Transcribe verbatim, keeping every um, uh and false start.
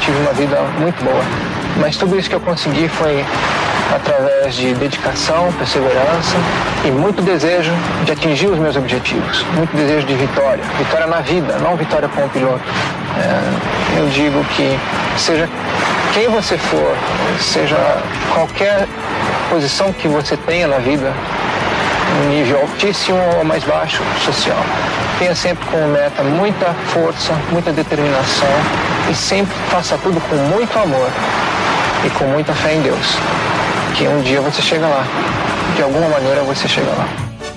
tive uma vida muito boa. Mas tudo isso que eu consegui foi através de dedicação, perseverança e muito desejo de atingir os meus objetivos, muito desejo de vitória, vitória na vida, não vitória como piloto. É, eu digo que seja quem você for, seja qualquer posição que você tenha na vida, um nível altíssimo ou mais baixo social, tenha sempre como meta muita força, muita determinação e sempre faça tudo com muito amor e com muita fé em Deus, que um dia você chega lá, de alguma maneira você chega lá.